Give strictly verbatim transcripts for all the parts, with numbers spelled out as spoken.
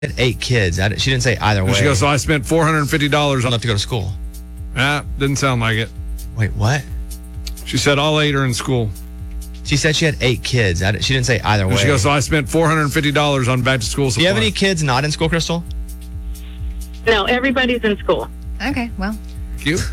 had eight kids. I, she didn't say either way. And she goes, so I spent four hundred fifty dollars on enough to go to school. Ah, didn't sound like it. Wait, what? She said all eight are in school. She said she had eight kids. I, she didn't say either And way. she goes, so I spent four hundred fifty dollars on back to school supplies. Do you have any kids not in school, Crystal? No, everybody's in school. Okay, well. Cute.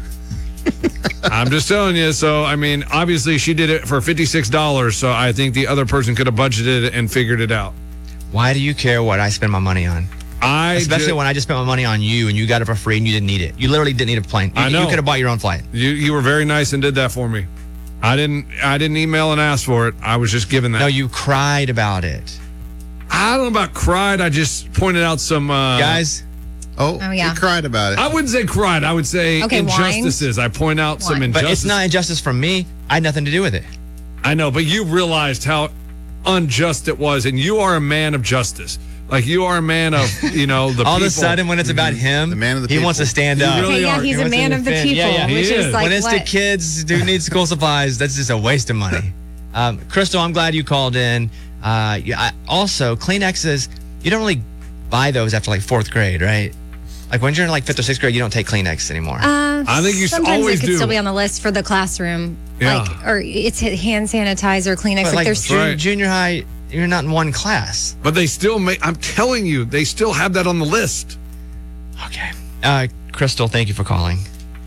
I'm just telling you. So, I mean, obviously she did it for fifty-six dollars. So I think the other person could have budgeted it and figured it out. Why do you care what I spend my money on? I Especially ju- when I just spent my money on you and you got it for free and you didn't need it. You literally didn't need a plane. You, I know. You could have bought your own flight. You you were very nice and did that for me. I didn't I didn't email and ask for it. I was just given that. No, you cried about it. I don't know about cried. I just pointed out some uh, Guys, Oh, Oh, yeah. he cried about it. I wouldn't say cried. I would say Okay, injustices. I point out some Whined. but injustices. it's not injustice from me. I had nothing to do with it. I know, but you realized how unjust it was, and you are a man of justice. Like you are a man of, you know, the All people. of a sudden, when it's about him, The man of the he people. wants to stand You up. really Okay, yeah, are. he's He a wants to man of the defend. people, Yeah, yeah. He which is. is like when it's what? the kids who need school supplies, that's just a waste of money. Um, Crystal, I'm glad you called in. Uh, yeah, I, also, Kleenexes, you don't really buy those after like fourth grade, right? Like when you're in like fifth or sixth grade, you don't take Kleenex anymore. Uh, I think you should sometimes always it could do. still be on the list for the classroom. Yeah. Like, or it's hand sanitizer, Kleenex. But Like, like there's jun- right. junior high, you're not in one class. But they still make. I'm telling you, they still have that on the list. Okay. Uh, Crystal, thank you for calling.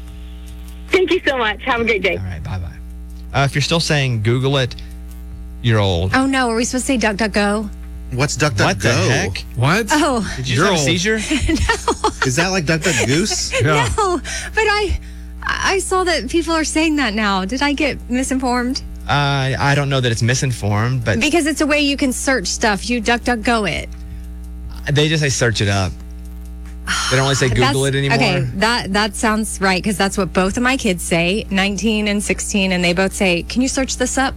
Thank you so much. Have a great day. All right, bye bye. Uh, if you're still saying Google it, you're old. Oh no, are we supposed to say duck, duck, go? What's Duck Duck What the Go? heck? What? Oh, Did you You're have a old. seizure? Is that like Duck Duck Goose? Yeah. no, but I, I saw that people are saying that now. Did I get misinformed? Uh, I don't know that it's misinformed, but Because it's a way you can search stuff. You duck, duck, go it. they just say search it up. They don't really say Google That's- it anymore. Okay, that that sounds right because that's what both of my kids say, nineteen and sixteen, and they both say, "Can you search this up?"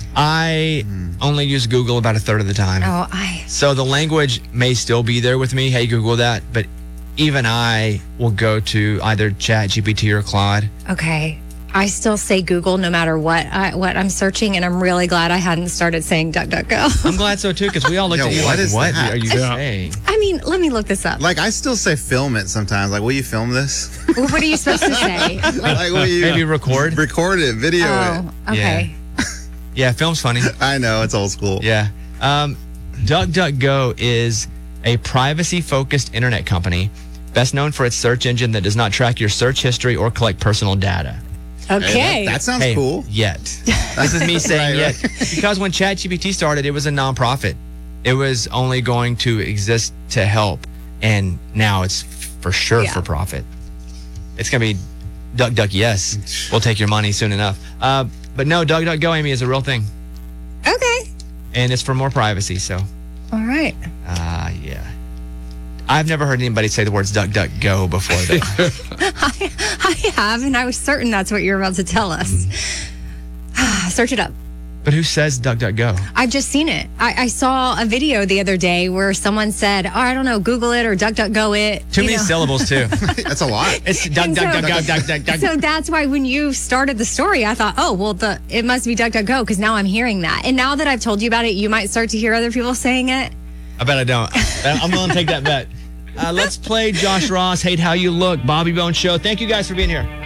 I only use Google about a third of the time. Oh, I So the language may still be there with me. Hey, Google that. But even I will go to either Chat G P T or Claude. okay. I still say Google no matter what I, what I'm searching, and I'm really glad I hadn't started saying duck, duck, go. I'm glad so too, because we all looked Yo, at you what like, is what that? are you Yeah. saying? I mean, let me look this up. Like, I still say film it sometimes. Like, will you film this? What are you supposed to say? Like, like, will you Maybe record? record it, video oh, okay. Yeah, film's funny. it? I know, it's old school. Yeah. Um, DuckDuckGo is a privacy-focused internet company best known for its search engine that does not track your search history or collect personal data. Okay. Hey, that, that sounds Hey, cool. Yet. This is me saying Right, yet. Because when ChatGPT started, it was a nonprofit. It was only going to exist to help. And now it's for sure Yeah. for profit. It's going to be Duck, Duck, yes. We'll take your money soon enough. Uh, but no, DuckDuckGo, Amy, is a real thing. Okay. And it's for more privacy. So, All right. uh, yeah. I've never heard anybody say the words Duck, Duck, Go before, though. I, I have, and I was certain that's what you're about to tell us. Search it up. But who says Duck, Duck, Go? I've just seen it. I, I saw a video the other day where someone said, oh, I don't know, Google it or duck, duck, go it. Too you many know. syllables, too. That's a lot. It's Duck, And Duck, so- Duck, Duck, Duck, Duck, Duck. So that's why when you started the story, I thought, oh, well, the it must be duck, duck, go, because now I'm hearing that. And now that I've told you about it, you might start to hear other people saying it. I bet I don't. I'm willing to take that bet. Uh, let's play Josh Ross, Hate How You Look, Bobby Bones Show. Thank you guys for being here.